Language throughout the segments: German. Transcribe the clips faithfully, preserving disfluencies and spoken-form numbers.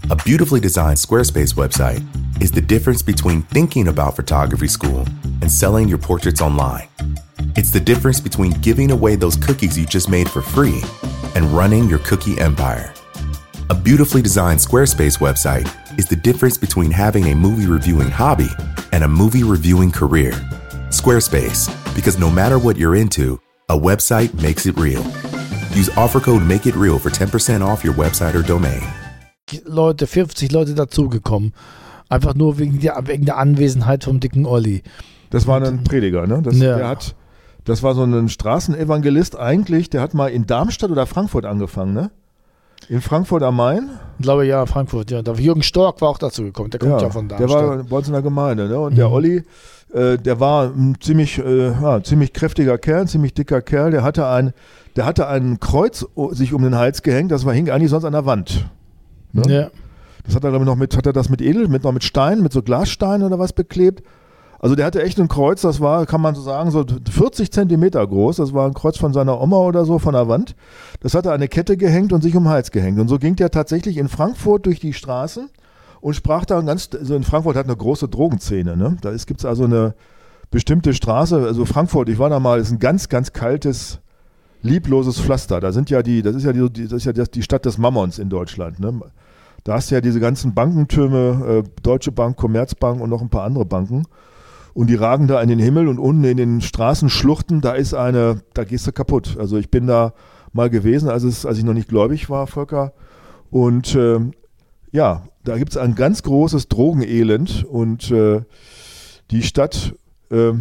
A beautifully designed Squarespace website is the difference between thinking about photography school and selling your portraits online. It's the difference between giving away those cookies you just made for free and running your cookie empire. A beautifully designed Squarespace website is the difference between having a movie reviewing hobby and a movie reviewing career. Squarespace, because no matter what you're into, a website makes it real. Use offer code MAKEITREAL for ten percent off your website or domain. Leute, fünfzig Leute dazugekommen. Einfach nur wegen der, wegen der Anwesenheit vom dicken Olli. Das war ein Prediger, ne? Das, ja. der hat, das war so ein Straßenevangelist eigentlich, der hat mal in Darmstadt oder Frankfurt angefangen, ne? In Frankfurt am Main? Ich glaube, ja, Frankfurt, ja. Da Jürgen Stork war auch dazu gekommen, der kommt ja, ja von Darmstadt. Der war bei uns in der Gemeinde, ne? Und mhm. der Olli, äh, der war ein ziemlich, äh, ja, ziemlich kräftiger Kerl, ein ziemlich dicker Kerl, der hatte ein, der hatte ein Kreuz sich um den Hals gehängt, das war, hing eigentlich sonst an der Wand. Ne? Ja. Das hat er, glaube ich, noch mit, hat er das mit Edel, mit, noch mit Steinen, mit so Glassteinen oder was beklebt. Also der hatte echt ein Kreuz, das war, kann man so sagen, so vierzig Zentimeter groß. Das war ein Kreuz von seiner Oma oder so von der Wand. Das hat er an eine Kette gehängt und sich um den Hals gehängt. Und so ging der tatsächlich in Frankfurt durch die Straßen und sprach da ganz, also in Frankfurt hat eine große Drogenszene, ne? Da gibt es also eine bestimmte Straße, also Frankfurt, ich war da mal, ist ein ganz, ganz kaltes, liebloses Pflaster. Da sind ja die, das ist ja die, das ist ja die Stadt des Mammons in Deutschland, ne? Da hast du ja diese ganzen Bankentürme, äh, Deutsche Bank, Commerzbank und noch ein paar andere Banken. Und die ragen da in den Himmel und unten in den Straßenschluchten, da ist eine, da gehst du kaputt. Also ich bin da mal gewesen, als, es, als ich noch nicht gläubig war, Volker. Und äh, ja, da gibt es ein ganz großes Drogenelend und äh, die Stadt äh,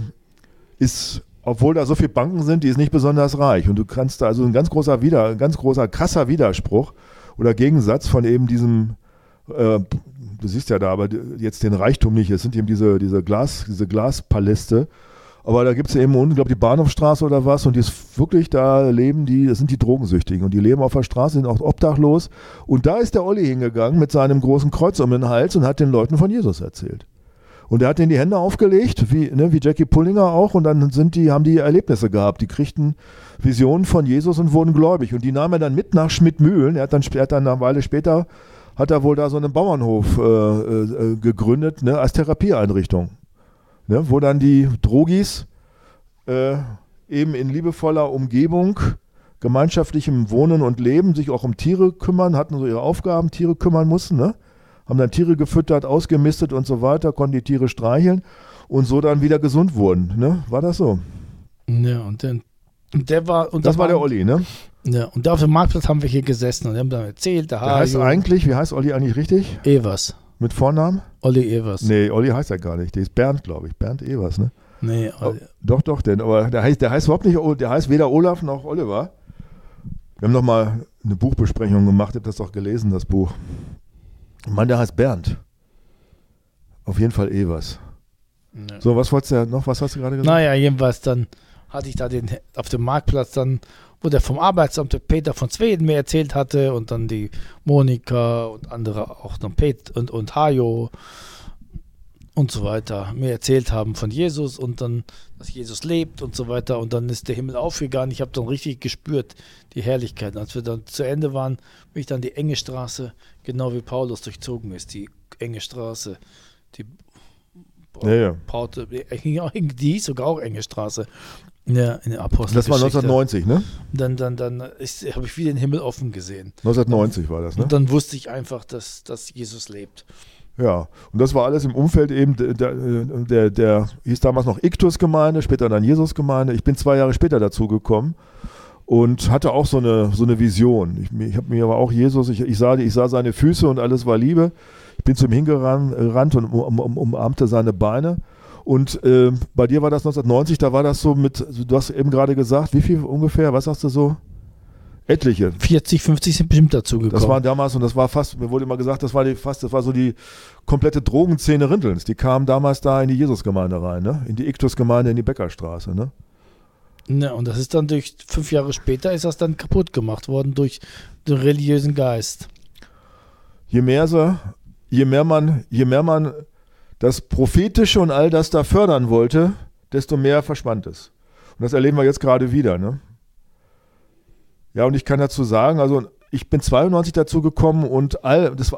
ist, obwohl da so viele Banken sind, die ist nicht besonders reich. Und du kannst da also ein ganz großer, Wider, ein ganz großer, krasser Widerspruch oder Gegensatz von eben diesem äh, du siehst ja da aber jetzt den Reichtum nicht, es sind eben diese, diese, Glas, diese Glaspaläste, aber da gibt es eben unten, glaube ich, die Bahnhofstraße oder was und die ist wirklich, da leben die, das sind die Drogensüchtigen und die leben auf der Straße, sind auch obdachlos und da ist der Olli hingegangen mit seinem großen Kreuz um den Hals und hat den Leuten von Jesus erzählt. Und er hat denen die Hände aufgelegt, wie, ne, wie Jackie Pullinger auch und dann sind die, haben die Erlebnisse gehabt, die kriegten Visionen von Jesus und wurden gläubig und die nahm er dann mit nach Schmidtmühlen, er hat dann, er hat dann eine Weile später hat er wohl da so einen Bauernhof äh, äh, gegründet, ne, als Therapieeinrichtung, ne, wo dann die Drogis äh, eben in liebevoller Umgebung, gemeinschaftlichem Wohnen und Leben sich auch um Tiere kümmern, hatten so ihre Aufgaben, Tiere kümmern mussten, ne, haben dann Tiere gefüttert, ausgemistet und so weiter, konnten die Tiere streicheln und so dann wieder gesund wurden, ne, war das so? Ja, und dann und der war und das war der Olli, ne? Ja, und da auf dem Marktplatz haben wir hier gesessen und haben dann erzählt, der, der heißt eigentlich, wie heißt Olli eigentlich richtig? Evers. Mit Vornamen? Olli Evers. Nee, Olli heißt er gar nicht. Der ist Bernd, glaube ich. Bernd Evers, ne? Nee, Olli. Oh, doch, doch, denn, aber der heißt, der heißt überhaupt nicht, der heißt weder Olaf noch Oliver. Wir haben noch mal eine Buchbesprechung gemacht, ihr habt das doch gelesen, das Buch. Ich meine, der heißt Bernd. Auf jeden Fall Evers. Ja. So, was wolltest du noch, was hast du gerade gesagt? Naja, jedenfalls dann hatte ich da den auf dem Marktplatz dann, wo der vom Arbeitsamt der Peter von Zweden mir erzählt hatte und dann die Monika und andere auch noch Pet und, und Hajo und so weiter mir erzählt haben von Jesus und dann, dass Jesus lebt und so weiter und dann ist der Himmel aufgegangen. Ich habe dann richtig gespürt, die Herrlichkeit. Und als wir dann zu Ende waren, bin ich dann die enge Straße, genau wie Paulus durchzogen ist, die enge Straße, die ja, ja. Paute, die hieß sogar auch enge Straße. Ja, in der Apostelgeschichte. Das war neunzehnhundertneunzig, ne? Dann, dann, dann habe ich wieder den Himmel offen gesehen. neunzehnhundertneunzig war das, ne? Und dann wusste ich einfach, dass, dass Jesus lebt. Ja, und das war alles im Umfeld eben, der, der, der, der hieß damals noch Iktus-Gemeinde, später dann Jesus-Gemeinde. Ich bin zwei Jahre später dazu gekommen und hatte auch so eine, so eine Vision. Ich, ich habe mir aber auch Jesus, ich, ich, sah, ich sah seine Füße und alles war Liebe. Ich bin zu ihm hingerannt und um, um, umarmte seine Beine. Und äh, bei dir war das neunzehnhundertneunzig, da war das so mit, du hast eben gerade gesagt, wie viel ungefähr, was sagst du so? Etliche. vierzig, fünfzig sind bestimmt dazu gekommen. Das waren damals, und das war fast, mir wurde immer gesagt, das war die, fast, das war so die komplette Drogenszene Rintelns. Die kamen damals da in die Jesusgemeinde rein, ne? In die Iktusgemeinde, in die Bäckerstraße, ne? Ja, und das ist dann durch, fünf Jahre später ist das dann kaputt gemacht worden durch den religiösen Geist. Je mehr so, je mehr man, je mehr man das Prophetische und all das da fördern wollte, desto mehr verschwand es. Und das erleben wir jetzt gerade wieder, ne? Ja, und ich kann dazu sagen, also ich bin zweiundneunzig dazu gekommen und all, das war,